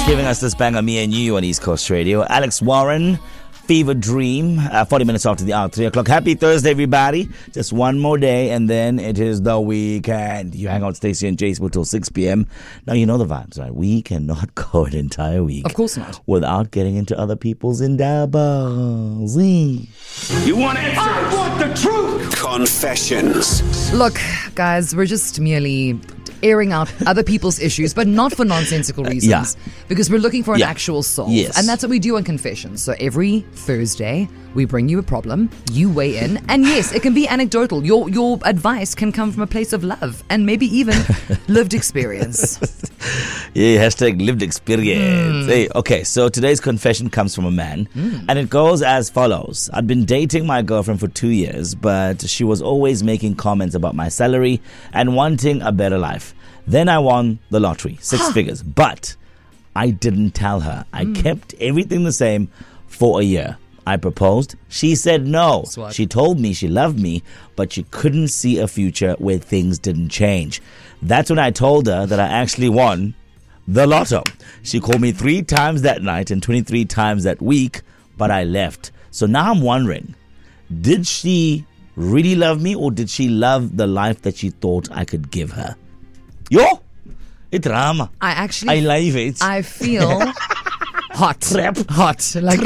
Giving us this banger, Me and You on East Coast Radio. Alex Warren, Fever Dream, 40 minutes after the hour, 3 o'clock. Happy Thursday, everybody. Just one more day, and then it is the weekend. You hang out with Stacey and Jace till 6 p.m. Now, you know the vibes, right? We cannot go an entire week. Of course not. Without getting into other people's endeavors. You want answers? I want the truth! Confessions. Look, guys, we're just merely airing out other people's issues, but not for nonsensical reasons. Because we're looking for an actual solve. Yes. And that's what we do on Confessions. So every Thursday, we bring you a problem, you weigh in, and yes, it can be anecdotal. Your advice can come from a place of love and maybe even lived experience. Yeah, hashtag lived experience. Hey, okay, so today's confession comes from a man, and it goes as follows. I'd been dating my girlfriend for 2 years, but she was always making comments about my salary and wanting a better life. Then I won the lottery, 6 figures, but I didn't tell her. I kept everything the same for a year. I proposed. She said no. Swat. She told me she loved me, but she couldn't see a future where things didn't change. That's when I told her that I actually won the lotto. She called me 3 times that night and 23 times that week, but I left. So now I'm wondering, did she really love me, or did she love the life that she thought I could give her? Yo, it's drama. I love it. I feel hot, like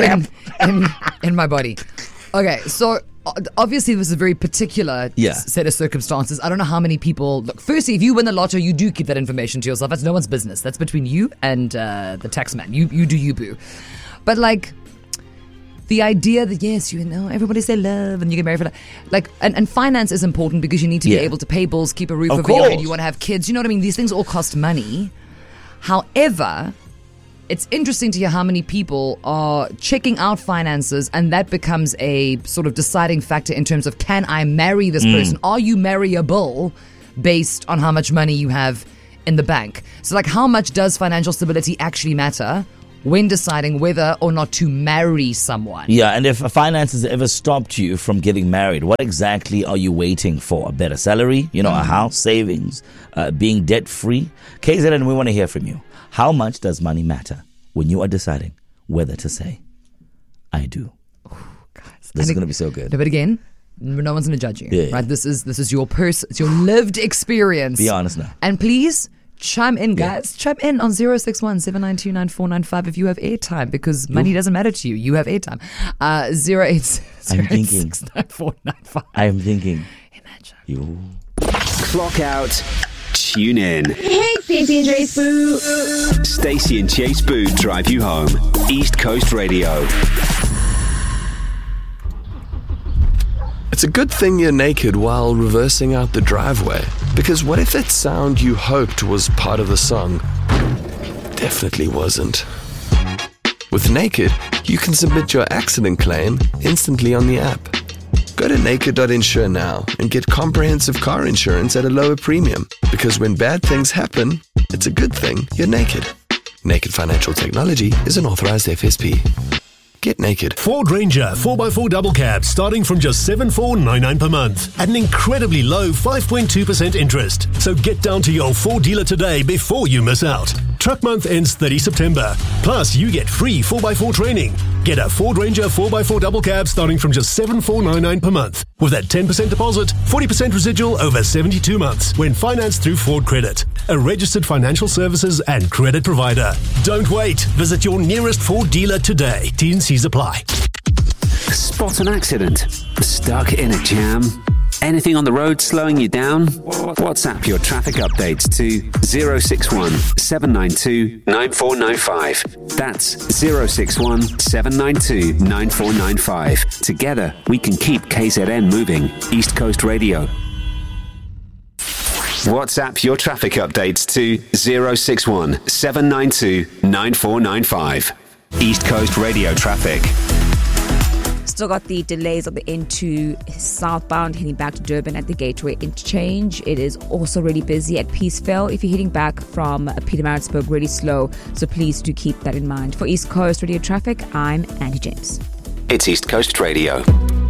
in my body. Okay, so obviously this is a very particular set of circumstances. I don't know how many people. Look, firstly, if you win the lotto, you do keep that information to yourself. That's no one's business. That's between you and the tax man. You do you, boo. But like, the idea that, yes, you know, everybody say love and you get married for that. Like, and finance is important because you need to be able to pay bills, keep a roof over your head, you want to have kids. You know what I mean? These things all cost money. However, it's interesting to hear how many people are checking out finances, and that becomes a sort of deciding factor in terms of, can I marry this person? Are you marryable based on how much money you have in the bank? So, like, how much does financial stability actually matter when deciding whether or not to marry someone? Yeah, and if finances ever stopped you from getting married, what exactly are you waiting for? A better salary? You know, a house, savings, being debt-free? KZN, we want to hear from you. How much does money matter when you are deciding whether to say, I do? Guys, this is going to be so good. No, but again, no one's going to judge you, right? This is your it's your lived experience. Be honest now. And please, chime in, guys. Chime in on 061-792-9495 if you have airtime, because money doesn't matter to you. You have airtime. 086-94995. I'm thinking. Imagine. You. Clock out. Tune in. Hey, Stacey and Jace Boo. Stacey and Jace Boo drive you home. East Coast Radio. It's a good thing you're naked while reversing out the driveway. Because what if that sound you hoped was part of the song definitely wasn't? With Naked, you can submit your accident claim instantly on the app. Go to naked.insure now and get comprehensive car insurance at a lower premium. Because when bad things happen, it's a good thing you're naked. Naked Financial Technology is an authorized FSP. Get naked. Ford Ranger 4x4 double cab starting from just $7,499 per month at an incredibly low 5.2% interest. So get down to your Ford dealer today before you miss out. Truck month ends 30 September. Plus, you get free 4x4 training. Get a Ford Ranger 4x4 double cab starting from just $7,499 per month with that 10% deposit, 40% residual over 72 months when financed through Ford Credit, a registered financial services and credit provider. Don't wait. Visit your nearest Ford dealer today. T&Cs apply. Spot an accident. Stuck in a jam. Anything on the road slowing you down? WhatsApp your traffic updates to 061 792 9495. That's 061 792 9495. Together, we can keep KZN moving. East Coast Radio. WhatsApp your traffic updates to 061 792 9495. East Coast Radio traffic. Still got the delays on the N2 southbound heading back to Durban at the Gateway Interchange. It is also really busy at Peaceville. If you're heading back from Pietermaritzburg, really slow. So please do keep that in mind. For East Coast Radio traffic, I'm Andy James. It's East Coast Radio.